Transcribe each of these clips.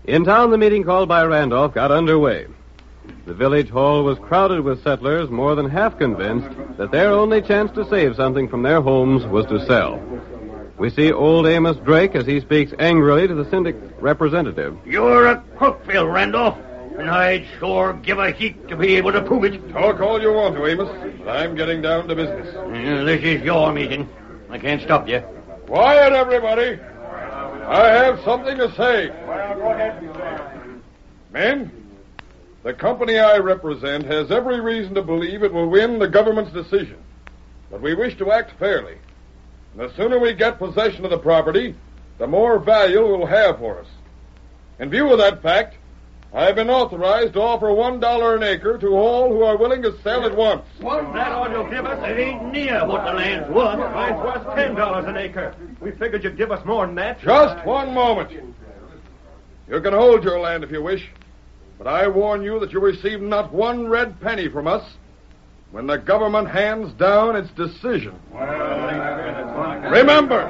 In town, the meeting called by Randolph got underway. The village hall was crowded with settlers, more than half convinced that their only chance to save something from their homes was to sell. We see old Amos Drake as he speaks angrily to the syndic representative. You're a crook, Phil Randolph, and I'd sure give a heap to be able to prove it. Talk all you want to, Amos, but I'm getting down to business. This is your meeting. I can't stop you. Quiet, everybody. I have something to say. Well, go ahead. Men, the company I represent has every reason to believe it will win the government's decision. But we wish to act fairly. And the sooner we get possession of the property, the more value it will have for us. In view of that fact, I have been authorized to offer $1 an acre to all who are willing to sell at once. That all you'll give us? It ain't near what the land's worth. Mine's worth $10 an acre. We figured you'd give us more than that. Just one moment. You can hold your land if you wish, but I warn you that you'll receive not one red penny from us when the government hands down its decision. Remember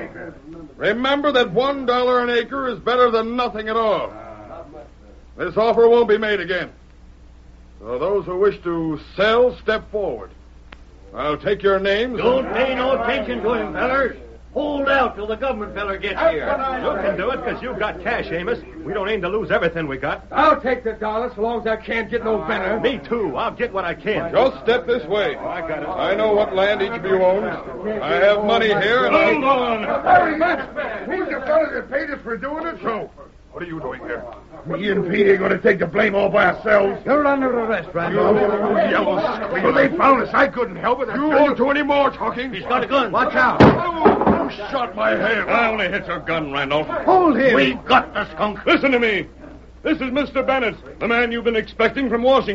that $1 an acre is better than nothing at all. This offer won't be made again. So those who wish to sell, step forward. I'll take your names. Don't pay no attention to him, fellers. Hold out till the government feller gets here. You can do it because you've got cash, Amos. We don't aim to lose everything we got. I'll take the dollar so long as I can't get no better. Me too. I'll get what I can. Just step this way. I got it. I know what land each of you owns. I have money here, and Hold on. Hurry, man. Who's the fellow that paid us for doing it? So, what are you doing here? me and Pete ain't going to take the blame all by ourselves. You're under arrest, Randolph. Well, they found us. I couldn't help it. You won't do any more talking. He's got a gun. Watch out. Who shot my hand? I only hit your gun, Randolph. Hold him. We got the skunk. Listen to me. This is Mr. Bennett, the man you've been expecting from Washington.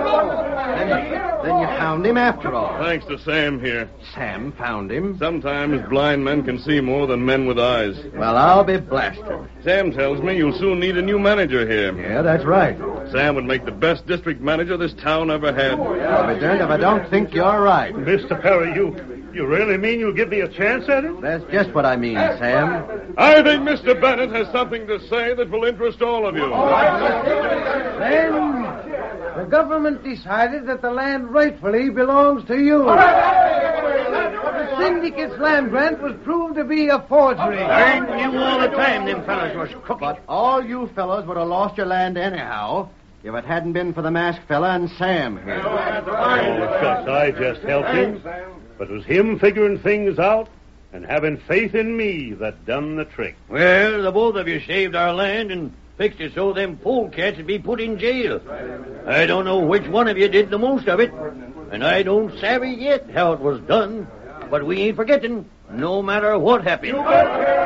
Then you found him after all. Thanks to Sam here. Sam found him. Sometimes blind men can see more than men with eyes. Well, I'll be blasted. Sam tells me you'll soon need a new manager here. Yeah, that's right. Sam would make the best district manager this town ever had. I'll be darned if I don't think you're right. Mr. Perry, you really mean you'll give me a chance at it? That's just what I mean, Sam. I think Mr. Bennett has something to say that will interest all of you. Then the government decided that the land rightfully belongs to you. The syndicate's land grant was proved to be a forgery. I knew all the time them fellas was crooked. But all you fellows would have lost your land anyhow if it hadn't been for the masked fella and Sam here. Shucks, I just helped him. But it was him figuring things out and having faith in me that done the trick. Well, the both of you saved our land and fixed it so them polecats would be put in jail. I don't know which one of you did the most of it, and I don't savvy yet how it was done, but we ain't forgetting, no matter what happened.